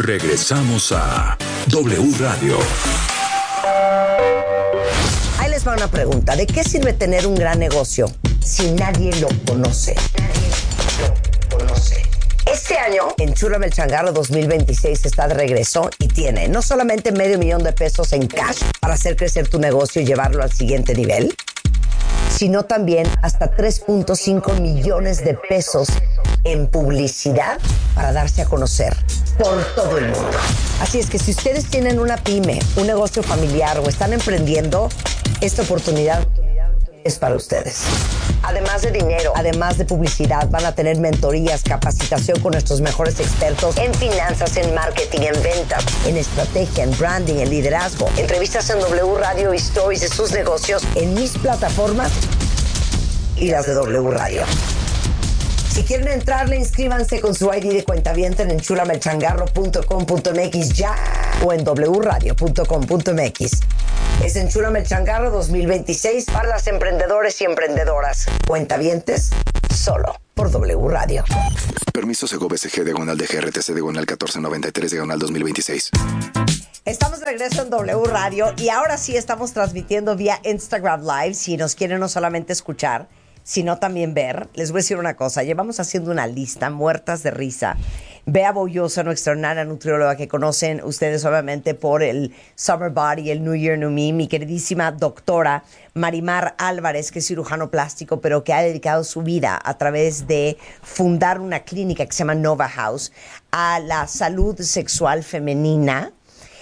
Regresamos a W Radio. Ahí les va una pregunta. ¿De qué sirve tener un gran negocio si nadie lo conoce? Este año, Enchúlame el Changarro 2026 está de regreso y tiene no solamente $500,000 en cash para hacer crecer tu negocio y llevarlo al siguiente nivel, sino también hasta $3.5 millones en publicidad para darse a conocer por todo el mundo. Así es que si ustedes tienen una pyme, un negocio familiar o están emprendiendo, esta oportunidad es para ustedes. Además de dinero, además de publicidad, van a tener mentorías, capacitación con nuestros mejores expertos en finanzas, en marketing, en ventas, en estrategia, en branding, en liderazgo, entrevistas en W Radio y stories de sus negocios en mis plataformas y las de W Radio. Si quieren entrarle, inscríbanse con su ID de cuentaviente en enchulamelchangarro.com.mx ya o en wradio.com.mx. Es Enchúlame el Changarro 2026 para las emprendedores y emprendedoras. Cuentavientes, solo por W Radio. Permiso Segov SG /DGRTC /1493 /2026. Estamos de regreso en W Radio y ahora sí estamos transmitiendo vía Instagram Live. Si nos quieren no solamente escuchar, sino también ver. Les voy a decir una cosa. Llevamos haciendo una lista, muertas de risa. Bea Boyosa, nuestra extraordinaria nutrióloga que conocen ustedes obviamente por el Summer Body, el New Year, New Me. Mi queridísima doctora Marimar Álvarez, que es cirujano plástico, pero que ha dedicado su vida a través de fundar una clínica que se llama Nova House a la salud sexual femenina,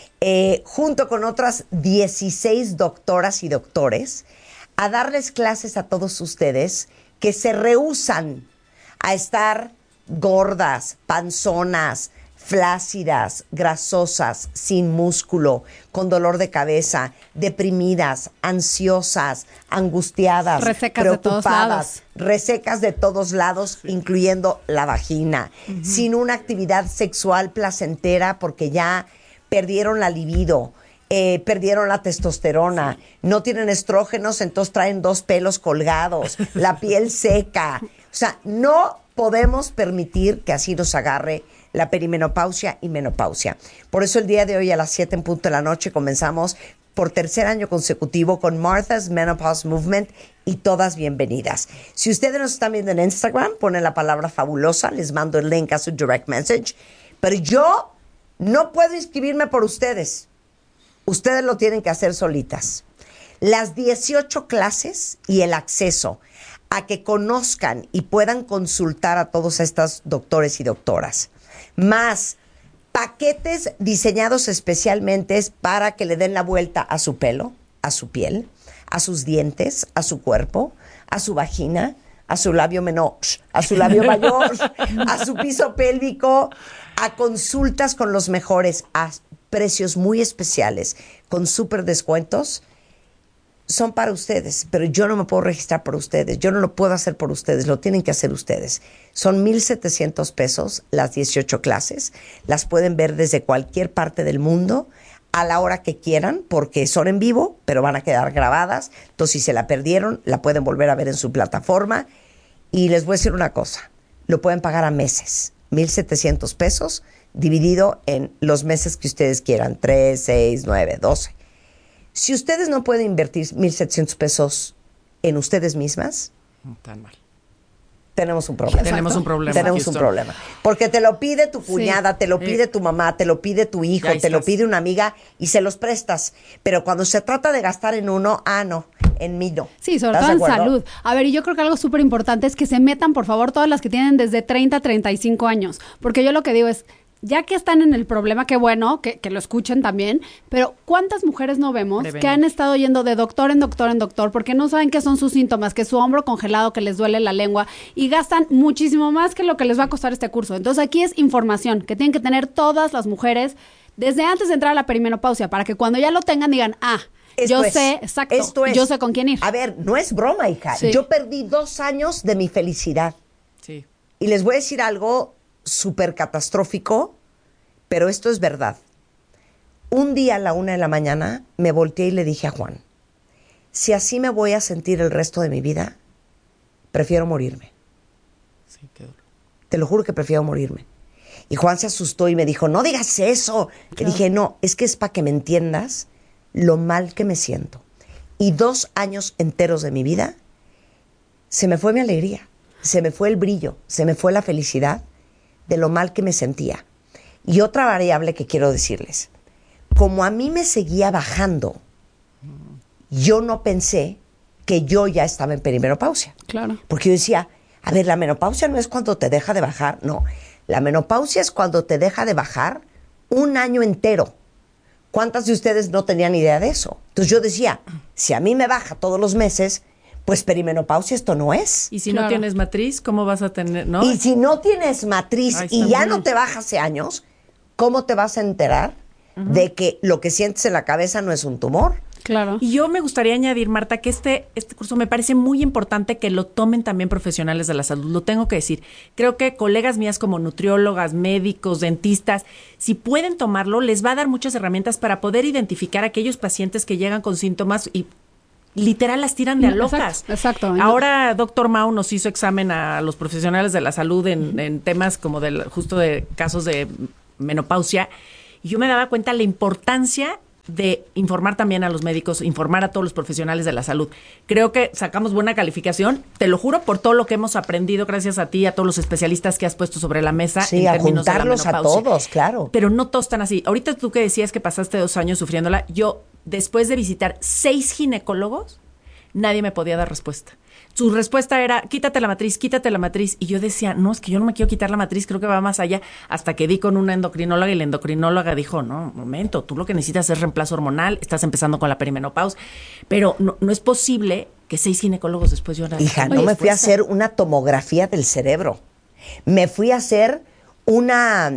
junto con otras 16 doctoras y doctores, a darles clases a todos ustedes que se rehúsan a estar gordas, panzonas, flácidas, grasosas, sin músculo, con dolor de cabeza, deprimidas, ansiosas, angustiadas, resecas preocupadas, resecas de todos lados, sí, incluyendo la vagina, sin una actividad sexual placentera porque ya perdieron la libido, perdieron la testosterona, no tienen estrógenos, entonces traen 2 pelos colgados, la piel seca. O sea, no podemos permitir que así nos agarre la perimenopausia y menopausia. Por eso el día de hoy a las 7 en punto de la noche comenzamos por 3er año consecutivo con Martha's Menopause Movement y todas bienvenidas. Si ustedes nos están viendo en Instagram, ponen la palabra fabulosa, les mando el link a su direct message, pero yo no puedo inscribirme por ustedes. Ustedes lo tienen que hacer solitas. Las 18 clases y el acceso a que conozcan y puedan consultar a todos estos doctores y doctoras, más paquetes diseñados especialmente para que le den la vuelta a su pelo, a su piel, a sus dientes, a su cuerpo, a su vagina, a su labio menor, a su labio mayor, a su piso pélvico, a consultas con los mejores, a precios muy especiales, con súper descuentos. Son para ustedes, pero yo no me puedo registrar por ustedes, yo no lo puedo hacer por ustedes, lo tienen que hacer ustedes. Son $1,700 las 18 clases, las pueden ver desde cualquier parte del mundo a la hora que quieran, porque son en vivo, pero van a quedar grabadas, entonces si se la perdieron, la pueden volver a ver en su plataforma. Y les voy a decir una cosa, lo pueden pagar a meses, $1,700 dividido en los meses que ustedes quieran, 3, 6, 9, 12. Si ustedes no pueden invertir $1,700 en ustedes mismas, no tan mal. Tenemos un problema. Tenemos un problema. Tenemos un problema. Porque te lo pide tu cuñada, te lo pide tu mamá, te lo pide tu hijo, te lo pide una amiga y se los prestas. Pero cuando se trata de gastar en uno, no, en mí no. Sí, sobre todo en salud. A ver, y yo creo que algo súper importante es que se metan, por favor, todas las que tienen desde 30 a 35 años. Porque yo lo que digo es, ya que están en el problema, qué bueno, que lo escuchen también, pero ¿cuántas mujeres no vemos que han estado yendo de doctor en doctor en doctor porque no saben qué son sus síntomas, que su hombro congelado, que les duele la lengua y gastan muchísimo más que lo que les va a costar este curso? Entonces aquí es información que tienen que tener todas las mujeres desde antes de entrar a la perimenopausia para que cuando ya lo tengan digan, yo sé con quién ir. A ver, no es broma, hija. Sí. Yo perdí 2 años de mi felicidad. Sí. Y les voy a decir algo súper catastrófico, pero esto es verdad. Un día a la 1 de la mañana me volteé y le dije a Juan, si así me voy a sentir el resto de mi vida, prefiero morirme. Sí, qué duro. Te lo juro que prefiero morirme. Y Juan se asustó y me dijo, no digas eso. Le dije, no, es que es para que me entiendas lo mal que me siento. Y 2 años enteros de mi vida, se me fue mi alegría, se me fue el brillo, se me fue la felicidad de lo mal que me sentía. Y otra variable que quiero decirles, como a mí me seguía bajando, yo no pensé que yo ya estaba en perimenopausia. Claro. Porque yo decía, a ver, la menopausia no es cuando te deja de bajar, no. La menopausia es cuando te deja de bajar 1 año entero. ¿Cuántas de ustedes no tenían idea de eso? Entonces yo decía, si a mí me baja todos los meses, pues perimenopausia esto no es. Y si no tienes matriz, ¿cómo vas a tener, no? Y si no tienes matriz y ya no te baja hace años, ¿cómo te vas a enterar de que lo que sientes en la cabeza no es un tumor? Claro. Y yo me gustaría añadir, Marta, que este curso me parece muy importante que lo tomen también profesionales de la salud. Lo tengo que decir. Creo que colegas mías como nutriólogas, médicos, dentistas, si pueden tomarlo, les va a dar muchas herramientas para poder identificar a aquellos pacientes que llegan con síntomas y literal las tiran de a locas. Exacto. Ahora, doctor Mau nos hizo examen a los profesionales de la salud en temas como justo de casos de menopausia, y yo me daba cuenta la importancia de informar también a los médicos, informar a todos los profesionales de la salud. Creo que sacamos buena calificación, te lo juro, por todo lo que hemos aprendido gracias a ti, a todos los especialistas que has puesto sobre la mesa. Sí, en a términos de la juntarlos a menopausia. todos, claro. Pero no todos están así. Ahorita tú que decías que pasaste 2 años sufriéndola, yo después de visitar 6 ginecólogos, nadie me podía dar respuesta. Su respuesta era, quítate la matriz. Y yo decía, no, es que yo no me quiero quitar la matriz, creo que va más allá. Hasta que di con una endocrinóloga y la endocrinóloga dijo, no, momento, tú lo que necesitas es reemplazo hormonal, estás empezando con la perimenopausia. Pero no es posible que 6 ginecólogos después yo... Hija, no me fui a hacer una tomografía del cerebro. Me fui a hacer un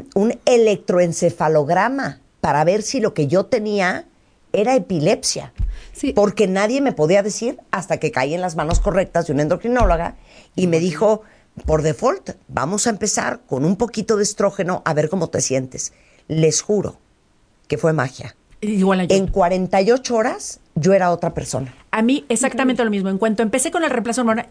electroencefalograma para ver si lo que yo tenía era epilepsia. Sí. Porque nadie me podía decir hasta que caí en las manos correctas de una endocrinóloga y me dijo, por default, vamos a empezar con un poquito de estrógeno a ver cómo te sientes. Les juro que fue magia. Igual yo. En 48 horas yo era otra persona. A mí exactamente lo mismo. En cuanto empecé con el reemplazo hormonal,